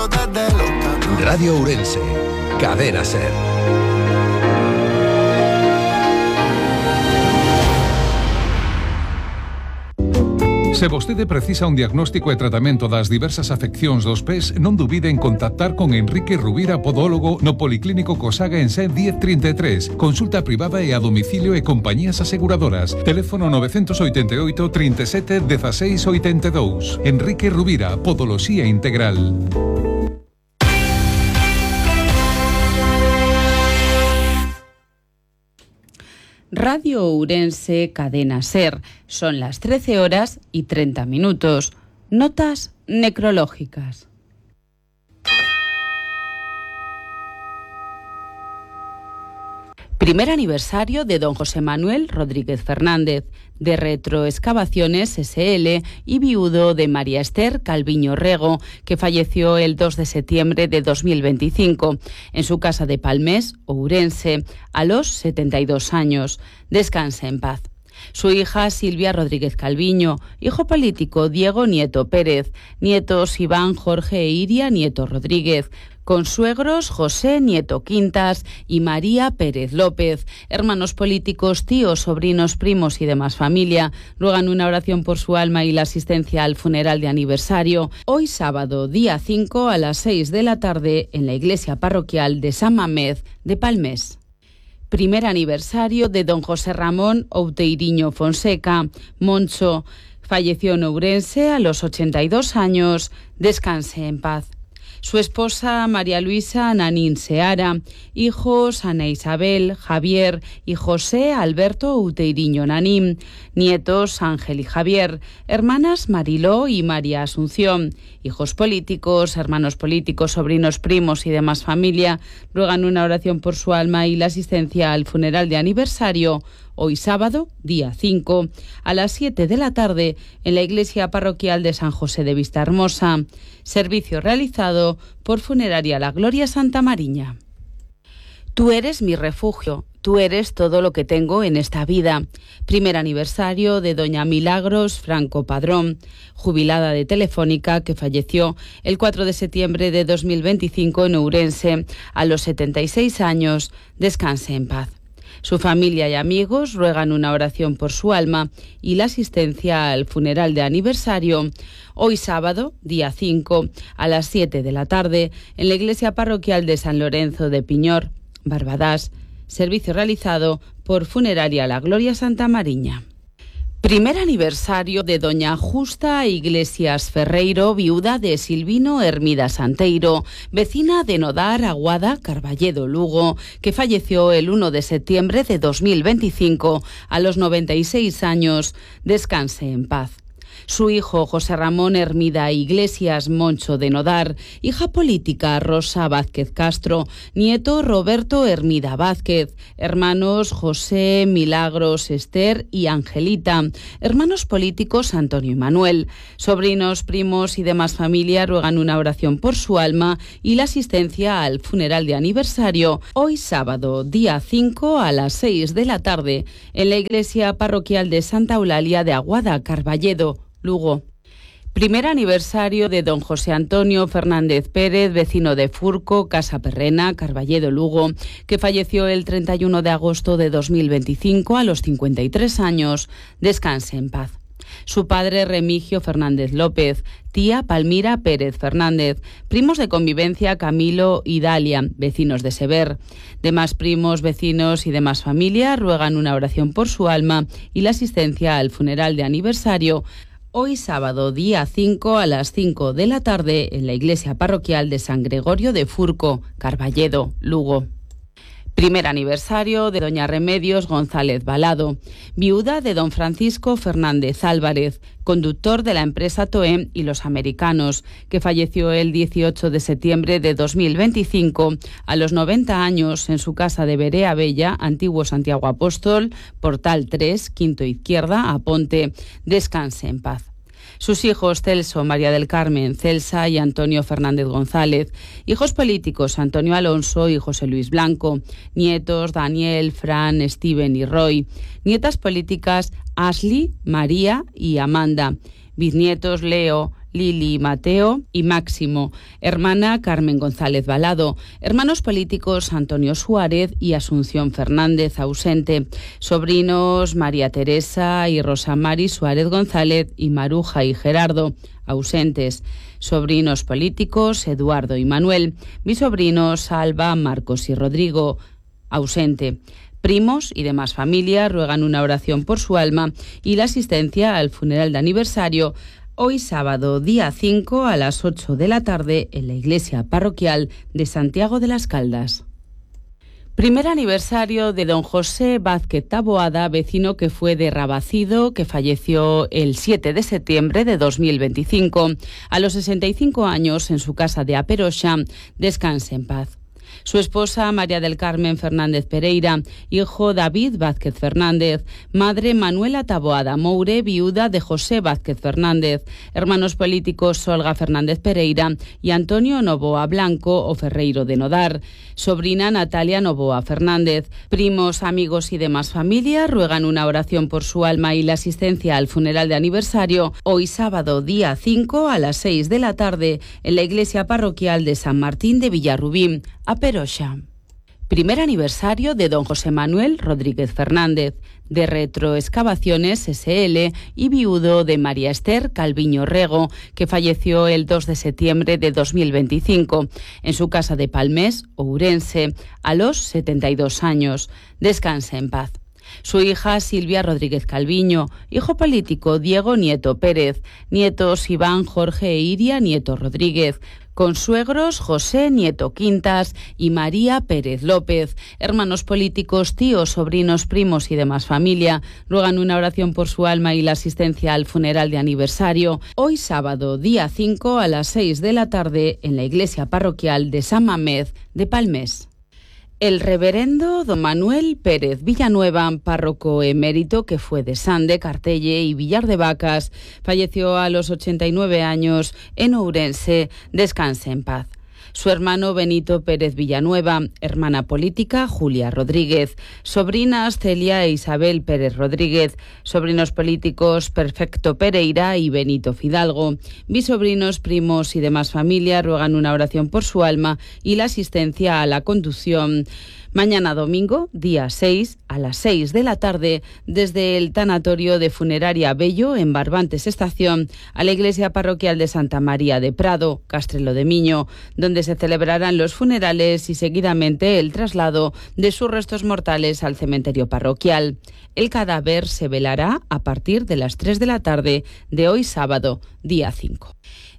desde los 14. Radio Ourense, Cadena SER. Se vostede precisa un diagnóstico e tratamento das diversas afeccións dos pés, non dubide en contactar con Enrique Rubira, podólogo, no Policlínico Cosaga en Sen 1033. Consulta privada e a domicilio e compañías aseguradoras. Teléfono 988 37 16 82. Enrique Rubira, Podoloxía Integral. Radio Ourense, Cadena SER. Son las 13 horas y 30 minutos. Notas necrológicas. Primer aniversario de don José Manuel Rodríguez Fernández, de Retroexcavaciones S.L. y viudo de María Esther Calviño Rego, que falleció el 2 de septiembre de 2025 en su casa de Palmés, Ourense, a los 72 años. Descanse en paz. Su hija Silvia Rodríguez Calviño, hijo político Diego Nieto Pérez, nietos Iván, Jorge e Iria Nieto Rodríguez, consuegros José Nieto Quintas y María Pérez López, hermanos políticos, tíos, sobrinos, primos y demás familia, ruegan una oración por su alma y la asistencia al funeral de aniversario, hoy sábado, día 5 a las 6 de la tarde en la iglesia parroquial de San Mamés de Palmés. Primer aniversario de don José Ramón Outeiriño Fonseca, Moncho, falleció en Ourense a los 82 años, descanse en paz. Su esposa María Luisa Nanín Seara, hijos Ana Isabel, Javier y José Alberto Outeiriño Nanín, nietos Ángel y Javier, hermanas Mariló y María Asunción, hijos políticos, hermanos políticos, sobrinos, primos y demás familia, ruegan una oración por su alma y la asistencia al funeral de aniversario, hoy sábado, día 5, a las 7 de la tarde, en la iglesia parroquial de San José de Vistahermosa. Servicio realizado por Funeraria La Gloria Santa Mariña. Tú eres mi refugio, tú eres todo lo que tengo en esta vida. Primer aniversario de doña Milagros Franco Padrón, jubilada de Telefónica, que falleció el 4 de septiembre de 2025 en Ourense, a los 76 años. Descanse en paz. Su familia y amigos ruegan una oración por su alma y la asistencia al funeral de aniversario, hoy sábado, día 5, a las 7 de la tarde, en la iglesia parroquial de San Lorenzo de Piñor, Barbadas. Servicio realizado por Funeraria La Gloria Santa Mariña. Primer aniversario de doña Justa Iglesias Ferreiro, viuda de Silvino Hermida Santeiro, vecina de Nodar, Aguada, Carballedo, Lugo, que falleció el 1 de septiembre de 2025 a los 96 años. Descanse en paz. Su hijo José Ramón Hermida Iglesias Moncho de Nodar, hija política Rosa Vázquez Castro, nieto Roberto Hermida Vázquez, hermanos José, Milagros, Esther y Angelita, hermanos políticos Antonio y Manuel, sobrinos, primos y demás familia ruegan una oración por su alma y la asistencia al funeral de aniversario, hoy sábado, día 5 a las 6 de la tarde, en la iglesia parroquial de Santa Eulalia de Aguada, Carballedo, Lugo. Primer aniversario de don José Antonio Fernández Pérez, vecino de Furco, Casa Perrena, Carballedo, Lugo, que falleció el 31 de agosto de 2025 a los 53 años. Descanse en paz. Su padre Remigio Fernández López, tía Palmira Pérez Fernández, primos de convivencia Camilo y Dalia, vecinos de Sever. Demás primos, vecinos y demás familia ruegan una oración por su alma y la asistencia al funeral de aniversario, hoy sábado, día 5 a las 5 de la tarde, en la iglesia parroquial de San Gregorio de Furco, Carballedo, Lugo. Primer aniversario de doña Remedios González Balado, viuda de don Francisco Fernández Álvarez, conductor de la empresa Toem y los Americanos, que falleció el 18 de septiembre de 2025 a los 90 años en su casa de Berea Bella, antiguo Santiago Apóstol, Portal 3, quinto izquierda, Aponte. Descanse en paz. Sus hijos Celso, María del Carmen, Celsa y Antonio Fernández González, hijos políticos Antonio Alonso y José Luis Blanco, nietos Daniel, Fran, Steven y Roy, nietas políticas Ashley, María y Amanda, bisnietos Leo, Lili Mateo y Máximo, hermana Carmen González Balado, hermanos políticos Antonio Suárez y Asunción Fernández, ausente, sobrinos María Teresa y Rosa Mari Suárez González y Maruja y Gerardo, ausentes, sobrinos políticos Eduardo y Manuel, bisobrinos Alba, Marcos y Rodrigo, ausente. Primos y demás familia ruegan una oración por su alma y la asistencia al funeral de aniversario hoy sábado, día 5, a las 8 de la tarde en la iglesia parroquial de Santiago de las Caldas. Primer aniversario de don José Vázquez Taboada, vecino que fue de Rabacido, que falleció el 7 de septiembre de 2025. A los 65 años, en su casa de Aperoxa, descanse en paz. Su esposa, María del Carmen Fernández Pereira, hijo David Vázquez Fernández, madre Manuela Taboada Moure, viuda de José Vázquez Fernández, hermanos políticos Olga Fernández Pereira y Antonio Novoa Blanco o Ferreiro de Nodar, sobrina Natalia Novoa Fernández, primos, amigos y demás familia ruegan una oración por su alma y la asistencia al funeral de aniversario hoy sábado, día 5, a las 6 de la tarde en la iglesia parroquial de San Martín de Villarrubín, Aperoxa. Primer aniversario de don José Manuel Rodríguez Fernández, de Retroexcavaciones SL y viudo de María Esther Calviño Rego, que falleció el 2 de septiembre de 2025 en su casa de Palmés, Ourense, a los 72 años. Descanse en paz. Su hija Silvia Rodríguez Calviño, hijo político Diego Nieto Pérez, nietos Iván, Jorge e Iria Nieto Rodríguez, consuegros José Nieto Quintas y María Pérez López, hermanos políticos, tíos, sobrinos, primos y demás familia, ruegan una oración por su alma y la asistencia al funeral de aniversario hoy sábado, día 5, a las 6 de la tarde en la iglesia parroquial de San Mamés de Palmés. El reverendo don Manuel Pérez Villanueva, párroco emérito que fue de Sande, Cartelle y Villar de Vacas, falleció a los 89 años en Ourense. Descanse en paz. Su hermano Benito Pérez Villanueva, hermana política Julia Rodríguez, sobrinas Celia e Isabel Pérez Rodríguez, sobrinos políticos Perfecto Pereira y Benito Fidalgo, bisobrinos, primos y demás familia ruegan una oración por su alma y la asistencia a la conducción. Mañana domingo, día 6, a las 6 de la tarde, desde el tanatorio de Funeraria Bello, en Barbantes Estación, a la iglesia parroquial de Santa María de Prado, Castrelo de Miño, donde se celebrarán los funerales y seguidamente el traslado de sus restos mortales al cementerio parroquial. El cadáver se velará a partir de las 3 de la tarde de hoy sábado, día 5.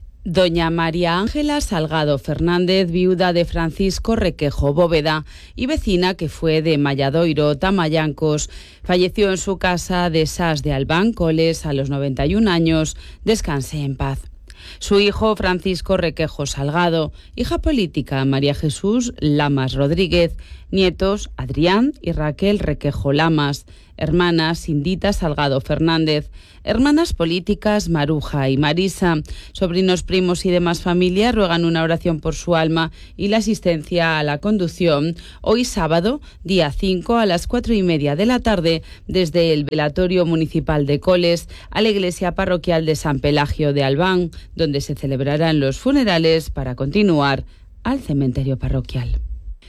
Doña María Ángela Salgado Fernández, viuda de Francisco Requejo Bóveda y vecina que fue de Malladoiro, Tamayancos, falleció en su casa de Sas de Albán, Coles, a los 91 años. Descanse en paz. Su hijo Francisco Requejo Salgado, hija política María Jesús Lamas Rodríguez, nietos Adrián y Raquel Requejo Lamas, hermanas Indita Salgado Fernández, hermanas políticas Maruja y Marisa, sobrinos, primos y demás familia ruegan una oración por su alma y la asistencia a la conducción hoy sábado, día 5, a las 4:30 de la tarde, desde el velatorio municipal de Coles a la iglesia parroquial de San Pelagio de Albán, donde se celebrarán los funerales para continuar al cementerio parroquial.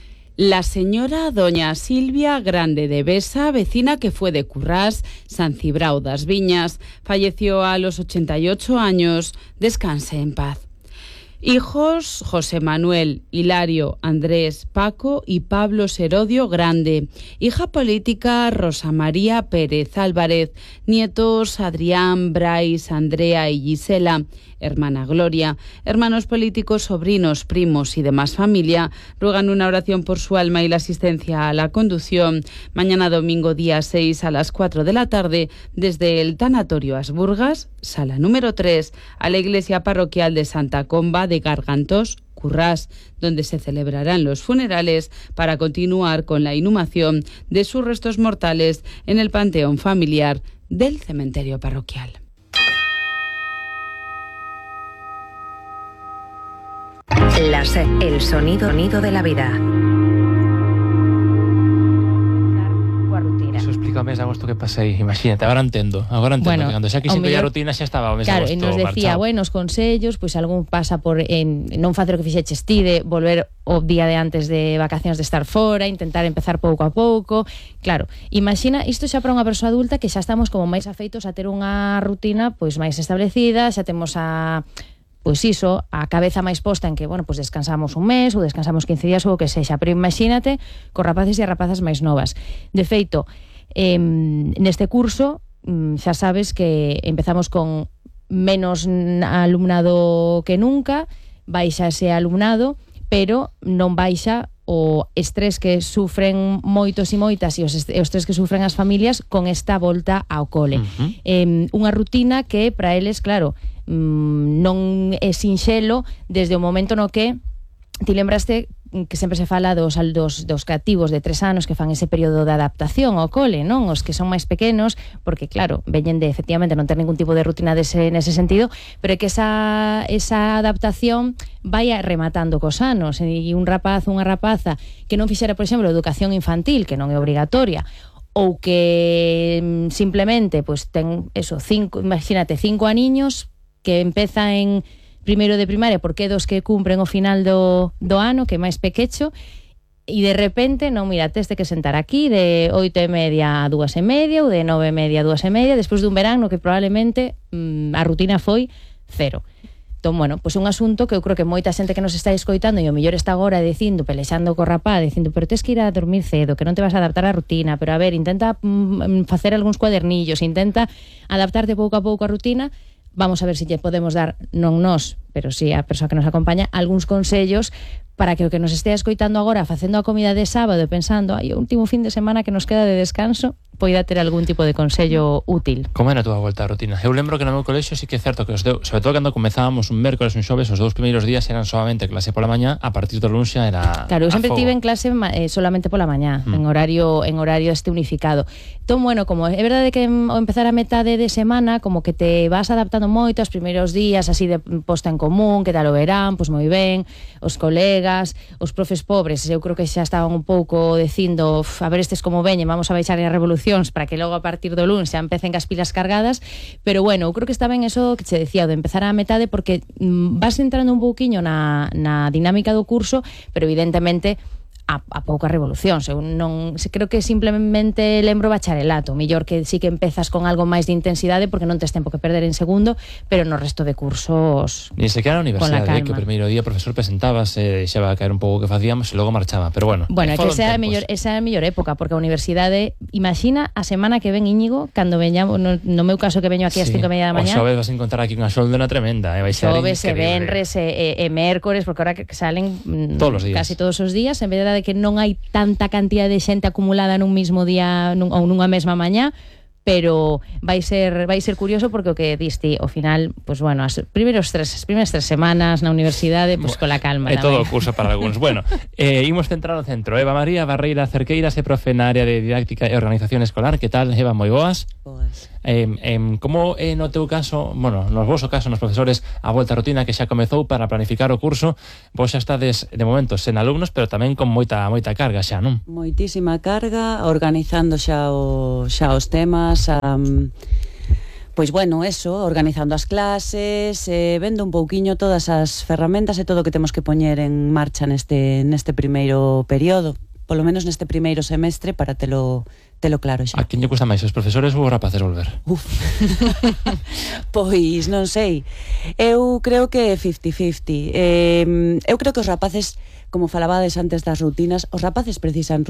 La señora doña Silvia Grande de Besa, vecina que fue de Currás, San Cibrao das Viñas, falleció a los 88 años. Descanse en paz. Hijos José Manuel, Hilario, Andrés, Paco y Pablo Serodio Grande. Hija política Rosa María Pérez Álvarez. Nietos Adrián, Brais, Andrea y Gisela. Hermana Gloria. Hermanos políticos, sobrinos, primos y demás familia ruegan una oración por su alma y la asistencia a la conducción. Mañana domingo, día 6, a las 4 de la tarde, desde el tanatorio Asburgas, sala número 3, a la iglesia parroquial de Santa Comba de Gargantos, Currás, donde se celebrarán los funerales para continuar con la inhumación de sus restos mortales en el panteón familiar del cementerio parroquial. La SER, el sonido de la vida. Eso explícame. mes de agosto que pasei, imagínate, agora entendo, bueno, que cando xa quixen que a rutina xa estaba o mes de agosto. Claro, e nos decía, bueno, os consellos, pois algún pasa por non facer o que fixeches ti, de volver o día de antes de vacacións de estar fora, intentar empezar pouco a pouco. Claro, imagina, isto xa para unha persoa adulta que xa estamos como máis afeitos a ter unha rutina pois máis establecida, xa temos a cabeza máis posta en que, bueno, pois descansamos un mes ou descansamos 15 días ou o que sexa, pero imagínate cos rapaces e rapazas máis novas. De feito, neste curso xa sabes que empezamos con menos alumnado que nunca, baixa ese alumnado, pero non baixa o estrés que sufren moitos e moitas e o estrés que sufren as familias con esta volta ao cole. Unha rutina que para eles, claro, non é sinxelo desde o momento no que ti lembraste que sempre se fala dos cativos de 3 anos que fan ese período de adaptación ao cole, non? Os que son máis pequenos, porque claro, veñen de efectivamente non ter ningún tipo de rutina nese sentido, pero é que esa adaptación vai rematando cos anos, e un rapaz ou unha rapaza que non fixera, por exemplo, educación infantil, que non é obrigatoria, ou que simplemente pois ten imagínate, 5 aniños que empeza en primeiro de primaria, porque é dos que cumpren o final do ano, que é máis pequecho, e de repente, non, mira, teste que sentar aquí de 8:30 a 2:30 ou de 9:30 a 2:30, despois dun verán no que probablemente a rutina foi 0. Entón, bueno, pois un asunto que eu creo que moita xente que nos está escoitando e o mellor está agora dicindo, pelexando co rapaz, dicindo, pero tes que ir a dormir cedo, que non te vas a adaptar á rutina, pero a ver, intenta facer algúns cuadernillos, intenta adaptarte pouco a pouco á rutina. Vamos a ver se lle podemos dar, non nós, pero si a persoa que nos acompaña, algúns consellos para que o que nos estea escoitando agora facendo a comida de sábado e pensando, o último fin de semana que nos queda de descanso, poida ter algún tipo de consello útil. Como era a túa volta á rutina? Eu lembro que no meu colexio sí que é certo que sobre todo cando comezábamos un mércoles, un xoves, os 2 primeiros días eran solamente clase pola mañá, a partir do luns xa era claro, eu sempre tive en clase solamente pola mañá, en horario este unificado. Entón, bueno, como é verdade que ao empezar a metade de semana, como que te vas adaptando moito aos primeiros días, así de posta en común, que tal o verán, pois moi ben, os colegas, os profes pobres, eu creo que xa estaban un pouco dicindo, a ver estes como veñen, vamos a baixar as revolucións para que logo a partir do lunes xa empecen as pilas cargadas, pero bueno, eu creo que está ben eso que che decía, de empezar a metade, porque vas entrando un pouquiño na dinámica do curso, pero evidentemente a poucas revolucións. Eu creo que simplemente lembro bacharelato, mellor que sí que empezas con algo máis de intensidade porque non tes tempo que perder en segundo, pero no resto de cursos ni sequera a universidade, que o primeiro día o profesor presentaba, se deixaba caer un pouco o que facíamos e logo marchaba, pero bueno, é que esa é a mellor época, porque a universidade, imagina a semana que ven, Íñigo, cando veñamos, no meu caso que veño aquí ás 5:30 da mañá, o xoves vas a encontrar aquí unha xoldona tremenda, vai ser xoves e venres e mércores, porque ahora que salen casi todos os días, en vez de que non hai tanta cantidad de xente acumulada nun mismo día ou nunha mesma mañá, pero vai ser curioso porque o que diste ao final, pois bueno, as primeiras tres semanas na universidade, pois cola calma. É todo o curso para algúns. Bueno, imos centrar no centro. Eva María Barreira Cerqueiras é profe na área de didáctica e organización escolar. Que tal, Eva? Moi boas. Boas. Como no teu caso, bueno, no vosso caso, nos profesores, a volta á rutina que xa comezou para planificar o curso, vos xa estades de momento sen alumnos, pero tamén con moita carga xa, non? Moitísima carga, organizando xa os temas, pois bueno, eso, organizando as clases, vendo un pouquiño todas as ferramentas e todo o que temos que poñer en marcha neste primeiro período, polo menos neste primeiro semestre, para telo claro xa. A quen lle custa máis, os profesores ou os rapaces volver? Pois non sei, eu creo que 50-50. Eu creo que os rapaces, como falabades antes das rutinas, os rapaces precisan